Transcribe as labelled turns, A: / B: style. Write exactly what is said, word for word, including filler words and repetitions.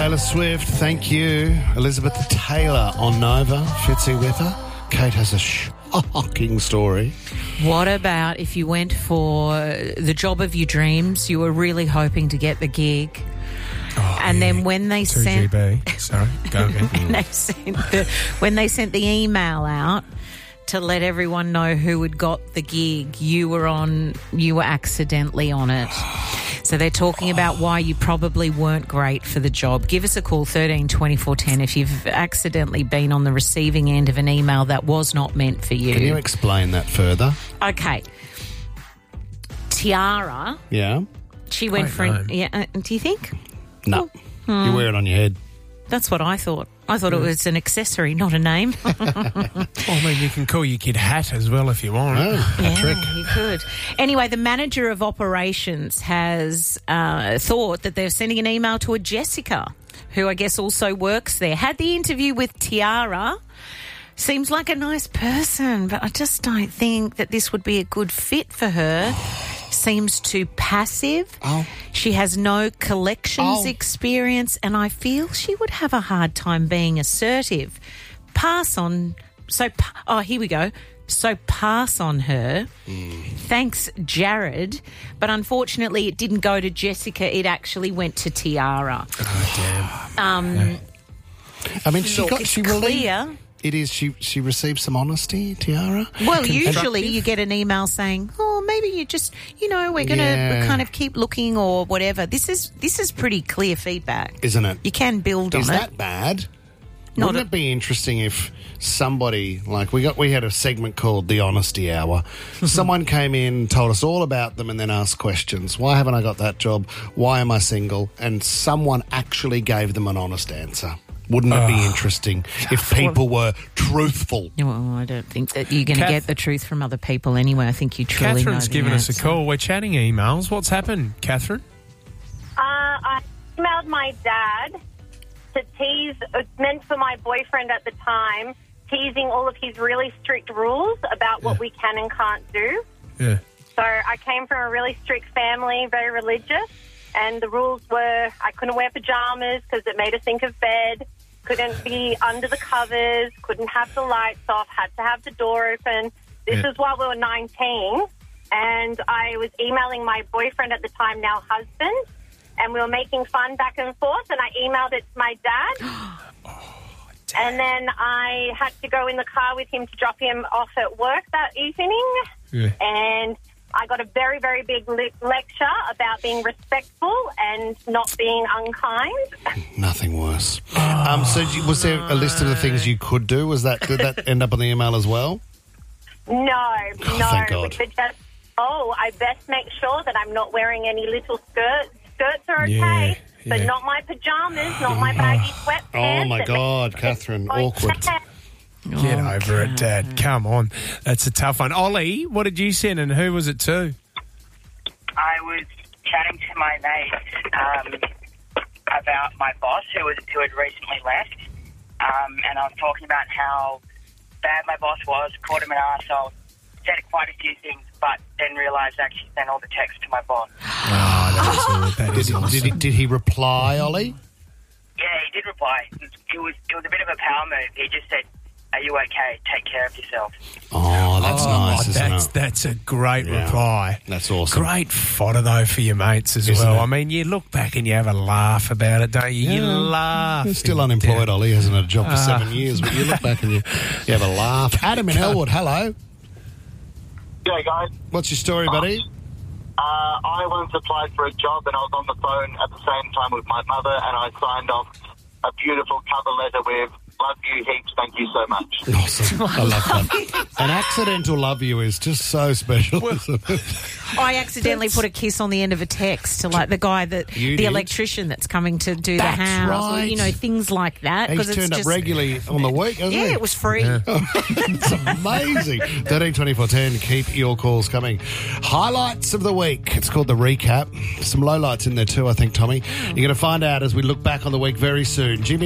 A: Taylor Swift, thank you. Elizabeth Taylor on Nova. Fitzy with her. Kate has a shocking story.
B: What about if you went for the job of your dreams, you were really hoping to get the gig,
C: Oh,
B: and
C: yeah.
B: then when they
C: two
B: sent...
C: G B. Sorry, go again.
B: when, they sent the, when they sent the email out to let everyone know who had got the gig, you were on, you were accidentally on it. So they're talking about why you probably weren't great for the job. Give us a call, thirteen twenty-four ten, if you've accidentally been on the receiving end of an email that was not meant for you.
A: Can you explain that further?
B: Okay. Tiara,
A: Yeah?
B: she went
C: Great
B: for... An,
C: name.
B: yeah, uh, do you think?
A: No. You wear it on your head.
B: That's what I thought. I thought it was an accessory, not a name.
C: Well, I mean, you can call your kid Hat as well if you want.
A: Oh, a
B: Yeah,
A: trick.
B: you could. Anyway, the manager of operations has uh, thought that they're sending an email to a Jessica, who I guess also works there. Had the interview with Tiara. Seems like a nice person, but I just don't think that this would be a good fit for her. Seems too passive.
A: Oh.
B: She has no collections
A: Oh.
B: experience, and I feel she would have a hard time being assertive. Pass on. So, pa- oh, here we go. So pass on her. Thanks, Jared. But unfortunately, it didn't go to Jessica. It actually went to Tiara.
C: Oh, damn.
B: Um,
A: I mean, she
B: Look,
A: got...
B: it's
A: she really,
B: clear.
A: It is... She, she received some honesty, Tiara?
B: Well, usually you get an email saying, "Oh, maybe you just, you know, we're going to
A: Yeah.
B: kind of keep looking or whatever." This is this is pretty clear feedback.
A: Isn't it?
B: You can build
A: Is
B: on
A: that
B: it.
A: bad?
B: Not
A: Wouldn't
B: a-
A: it be interesting if somebody, like we got, we had a segment called The Honesty Hour. Someone came in, told us all about them, and then asked questions. Why haven't I got that job? Why am I single? And someone actually gave them an honest answer. Wouldn't it be interesting if people were truthful?
B: Well, I don't think that you're going to
C: Kath-
B: get the truth from other people anyway. I think you truly know
C: Catherine's
B: the
C: given us a
B: answer.
C: call. We're chatting emails. What's happened, Catherine?
D: Uh, I emailed my dad to tease, it's meant for my boyfriend at the time, teasing all of his really strict rules about what
C: Yeah.
D: we can and can't do.
C: Yeah.
D: So I came from a really strict family, very religious, and the rules were I couldn't wear pajamas because it made us think of bed, couldn't be under the covers, couldn't have the lights off, had to have the door open. This
C: Yeah.
D: is while we were nineteen, and I was emailing my boyfriend at the time, now husband, and we were making fun back and forth, and I emailed it to my dad. And then I had to go in the car with him to drop him off at work that evening,
C: Yeah.
D: and I got a very, very big le- lecture about being respectful and not being unkind.
A: Nothing worse. Um, so you- was there a list of the things you could do? Was that Did that end up on the email as well?
D: No,
A: Oh,
D: no.
A: thank God.
D: we could just, oh, I best make sure that I'm not wearing any little skirts. Skirts are okay,
C: Yeah,
D: but
C: yeah.
D: not my pajamas, not my baggy sweatpants.
A: Oh, my
D: that
A: God,
D: make-
A: Catherine,
D: Oh,
A: awkward.
D: yeah.
C: Get over it, Dad. Come on. That's a tough one. Ollie, what did you send and who was it to?
E: I was chatting to my mate um, about my boss who was who had recently left, um, and I was talking about how bad my boss was, called him an arsehole, said quite a few things, but then realised I actually sent all the texts to my boss.
C: Oh, that is, that
A: Did
C: is
A: he,
C: awesome.
A: did, he, did he reply, Ollie?
E: Yeah, he did reply. It was it was a bit of a power move. He just said, "Are you okay? Take care of yourself."
A: Oh, that's
C: Oh,
A: nice, isn't
C: that's,
A: it?
C: that's a great
A: Yeah.
C: reply.
A: That's awesome.
C: Great fodder, though, for your mates as
A: Isn't
C: well.
A: it?
C: I mean, you look back and you have a laugh about it, don't you? You
A: Yeah.
C: laugh.
A: He's still unemployed, Ollie. Hasn't had a job for
C: Ah.
A: seven years, but you look back and you, you have a laugh. Adam in Elwood, hello.
F: Yeah, guys.
A: What's your story, buddy?
F: Uh, I once applied for a job and I was on the phone at the same time with my mother and I signed off a beautiful cover letter with "Love you heaps, thank you so much."
A: Awesome. I love that. An accidental love you is just so special. isn't it?
B: I accidentally put a kiss on the end of a text to like the guy that
A: You
B: the
A: did?
B: electrician that's coming to do
A: That's
B: the house, or,
A: right.
B: you know, things like that.
A: He's
B: 'cause it's
A: turned up
B: just,
A: regularly on the week, hasn't
B: Yeah,
A: he?
B: it was free.
A: It's amazing. thirteen twenty-four ten. Keep your calls coming. Highlights of the week. It's called the recap. Some lowlights in there too, I think, Tommy. You're going to find out as we look back on the week very soon. Jimmy